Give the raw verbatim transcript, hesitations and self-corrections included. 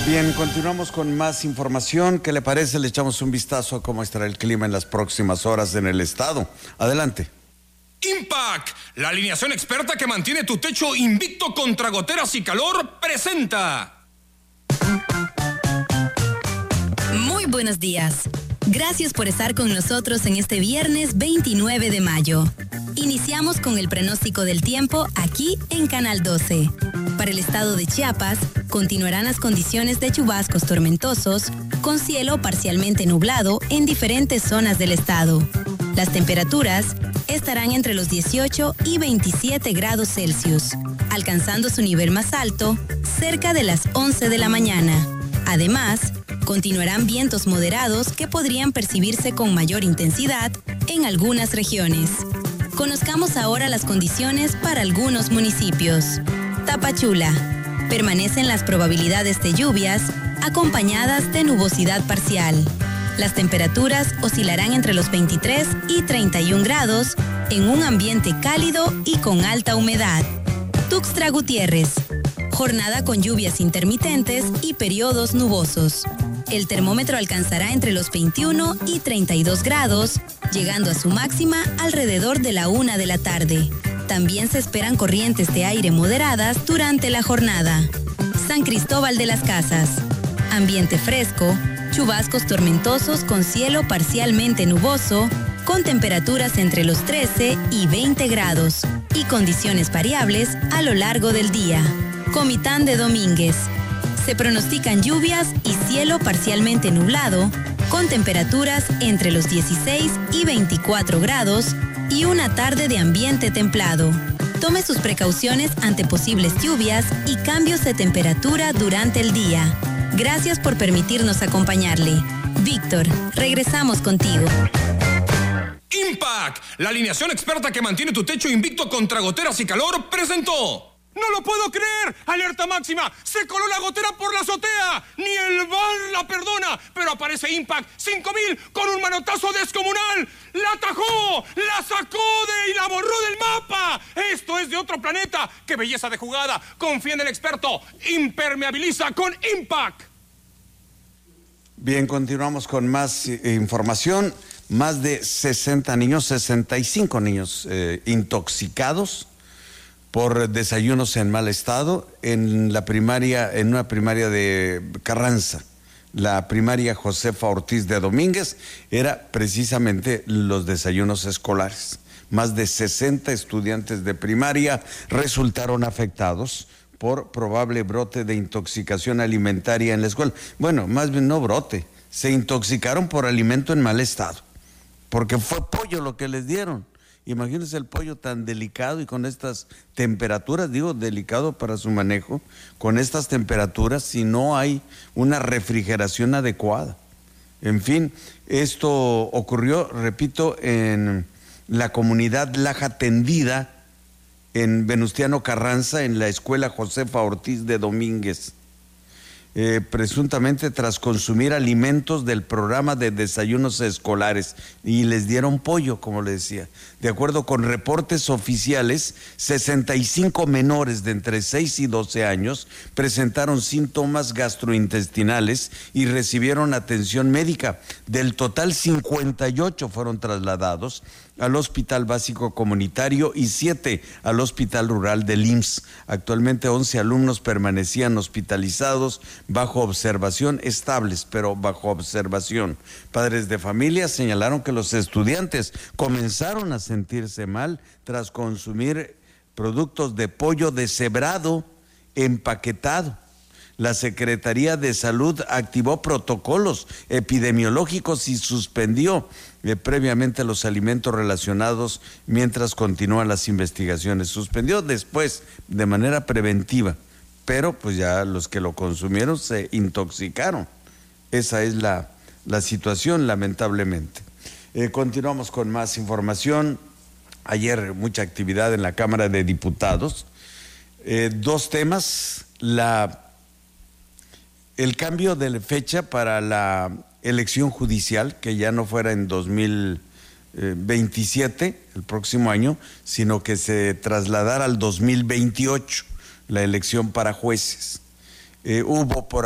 Bien, continuamos con más información. ¿Qué le parece? Le echamos un vistazo a cómo estará el clima en las próximas horas en el estado. Adelante. Impact, la alineación experta que mantiene tu techo invicto contra goteras y calor, presenta. Muy buenos días. Gracias por estar con nosotros en este viernes veintinueve de mayo. Iniciamos con el pronóstico del tiempo aquí en Canal doce. Para el estado de Chiapas, continuarán las condiciones de chubascos tormentosos, con cielo parcialmente nublado en diferentes zonas del estado. Las temperaturas estarán entre los dieciocho y veintisiete grados Celsius, alcanzando su nivel más alto cerca de las once de la mañana. Además, continuarán vientos moderados que podrían percibirse con mayor intensidad en algunas regiones. Conozcamos ahora las condiciones para algunos municipios. Tapachula. Permanecen las probabilidades de lluvias acompañadas de nubosidad parcial. Las temperaturas oscilarán entre los veintitrés y treinta y un grados en un ambiente cálido y con alta humedad. Tuxtla Gutiérrez. Jornada con lluvias intermitentes y periodos nubosos. El termómetro alcanzará entre los veintiuno y treinta y dos grados, llegando a su máxima alrededor de la una de la tarde. También se esperan corrientes de aire moderadas durante la jornada. San Cristóbal de las Casas. Ambiente fresco, chubascos tormentosos con cielo parcialmente nuboso, con temperaturas entre los trece y veinte grados y condiciones variables a lo largo del día. Comitán de Domínguez. Se pronostican lluvias y cielo parcialmente nublado, con temperaturas entre los dieciséis y veinticuatro grados y una tarde de ambiente templado. Tome sus precauciones ante posibles lluvias y cambios de temperatura durante el día. Gracias por permitirnos acompañarle. Víctor, regresamos contigo. Impact, la alineación experta que mantiene tu techo invicto contra goteras y calor, presentó. ¡No lo puedo creer! ¡Alerta máxima! ¡Se coló la gotera por la azotea! ¡Ni el V A R la perdona! Pero aparece Impact cinco mil con un manotazo descomunal. ¡La atajó! ¡La sacó de y la borró del mapa! ¡Esto es de otro planeta! ¡Qué belleza de jugada! Confía en el experto. Impermeabiliza con Impact. Bien, continuamos con más eh, información. Más de sesenta niños, sesenta y cinco niños eh, intoxicados por desayunos en mal estado en la primaria, en una primaria de Carranza. La primaria Josefa Ortiz de Domínguez era precisamente los desayunos escolares. Más de sesenta estudiantes de primaria resultaron afectados por probable brote de intoxicación alimentaria en la escuela. Bueno, más bien no brote, se intoxicaron por alimento en mal estado, porque fue pollo lo que les dieron. Imagínense el pollo tan delicado y con estas temperaturas, digo, delicado para su manejo, con estas temperaturas, si no hay una refrigeración adecuada. En fin, esto ocurrió, repito, en la comunidad Laja Tendida, en Venustiano Carranza, en la escuela Josefa Ortiz de Domínguez. Eh, presuntamente tras consumir alimentos del programa de desayunos escolares y les dieron pollo, como le decía. De acuerdo con reportes oficiales, sesenta y cinco menores de entre seis y doce años presentaron síntomas gastrointestinales y recibieron atención médica. Del total, cincuenta y ocho fueron trasladados al Hospital Básico Comunitario y siete al Hospital Rural del I M S S. Actualmente once alumnos permanecían hospitalizados bajo observación, estables, pero bajo observación. Padres de familia señalaron que los estudiantes comenzaron a sentirse mal tras consumir productos de pollo deshebrado, empaquetado. La Secretaría de Salud activó protocolos epidemiológicos y suspendió eh, previamente los alimentos relacionados mientras continúan las investigaciones. Suspendió después de manera preventiva, pero pues ya los que lo consumieron se intoxicaron. Esa es la, la situación, lamentablemente. Eh, continuamos con más información. Ayer mucha actividad en la Cámara de Diputados. Eh, dos temas, la... El cambio de fecha para la elección judicial, que ya no fuera en dos mil veintisiete, el próximo año, sino que se trasladara al dos mil veintiocho, la elección para jueces. Eh, hubo por